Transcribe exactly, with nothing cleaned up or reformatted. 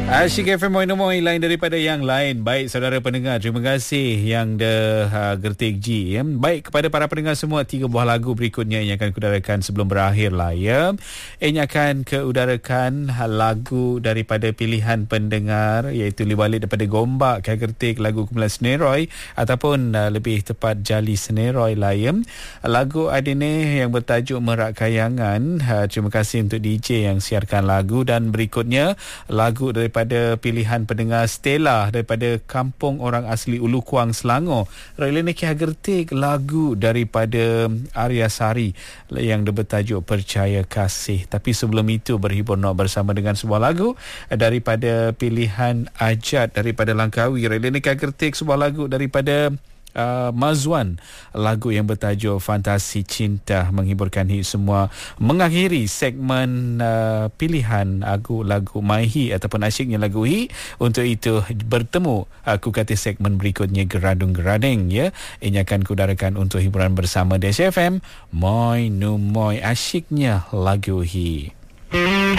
Asyik F M Moi Moi lain daripada yang lain. Baik saudara pendengar, terima kasih yang dah uh, gertik G ya. Baik kepada para pendengar semua, tiga buah lagu berikutnya yang akan kudarakan sebelum berakhir lah ya. Ini akan keudarakan lagu daripada pilihan pendengar, iaitu Liwalik daripada Gombak, Kai Gertik lagu Kumpulan Seneroy ataupun uh, lebih tepat Jali Seneroy lah ya. Lagu Adine yang bertajuk Merak Kayangan. Uh, terima kasih untuk D J yang siarkan lagu. Dan berikutnya lagu daripada pada pilihan pendengar Stella daripada Kampung Orang Asli Ulu Kuang, Selangor. Railene Kia Gertik lagu daripada Arya Sari yang bertajuk Percaya Kasih. Tapi sebelum itu berhibur nak bersama dengan sebuah lagu daripada pilihan Ajat daripada Langkawi. Railene Kia Gertik sebuah lagu daripada Uh, Mazwan, lagu yang bertajuk Fantasi Cinta, menghiburkan hit semua, mengakhiri segmen uh, pilihan lagu-lagu Maihi ataupun asyiknya lagu hi. Untuk itu bertemu aku kata segmen berikutnya Geradung Gerading ya. Ini akan kudarakan untuk hiburan bersama Dash F M Moi Nu Moi, asyiknya lagu hi.